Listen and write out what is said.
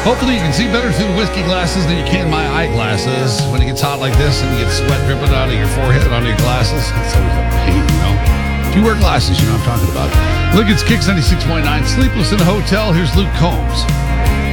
Hopefully you can see better through the whiskey glasses than you can my eyeglasses. When it gets hot like this and you get sweat dripping out of your forehead onto your glasses, it's always a pain, you know. If you wear glasses, you know what I'm talking about. Look, it's Kicks 96.9. Sleepless in a Hotel. Here's Luke Combs.